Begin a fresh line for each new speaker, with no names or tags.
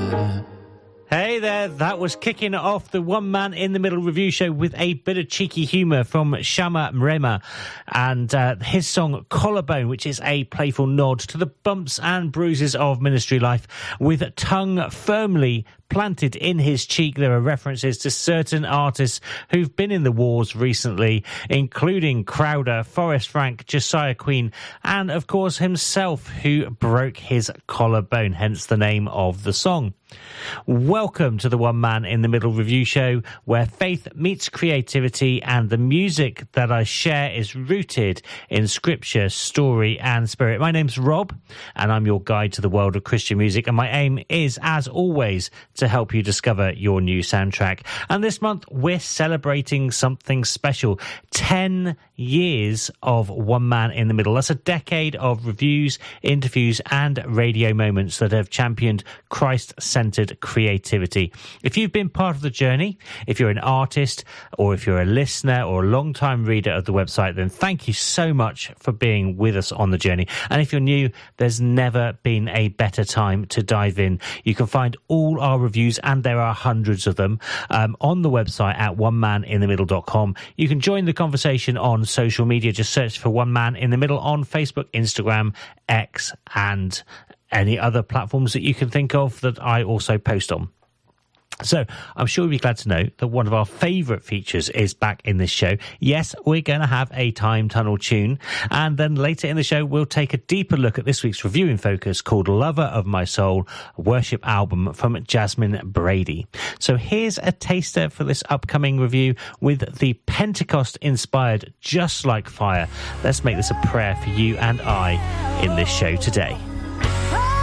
Hey there, that was kicking off the One Man in the Middle review show with a bit of cheeky humour from Shama Mrema and his song Collarbone, which is a playful nod to the bumps and bruises of ministry life. With tongue firmly planted in his cheek, there are references to certain artists who've been in the wars recently, including Crowder, Forrest Frank, Josiah Queen, and of course himself, who broke his collarbone, hence the name of the song. Welcome to the One Man in the Middle review show, where faith meets creativity and the music that I share is rooted in scripture, story and spirit. My name's Rob and I'm your guide to the world of Christian music, and my aim is, as always, to help you discover your new soundtrack. And this month we're celebrating something special. 10 years of One Man in the Middle. That's a decade of reviews, interviews and radio moments that have championed Christ-centered creativity. If you've been part of the journey, if you're an artist or if you're a listener or a long-time reader of the website, then thank you so much for being with us on the journey. And if you're new, there's never been a better time to dive in. You can find all our reviews, and there are hundreds of them, on the website at onemaninthe.middle.com. You can join the conversation on social media. Just search for One Man in the Middle on Facebook, Instagram, X, and any other platforms that you can think of that I also post on. So I'm sure you'll be glad to know that one of our favourite features is back in this show. Yes, we're going to have a time tunnel tune, and then later in the show we'll take a deeper look at this week's review in focus called Lover of My Soul, a worship album from Jasmine Brady. So here's a taster for this upcoming review with the Pentecost-inspired Just Like Fire. Let's make this a prayer for you and I in this show today.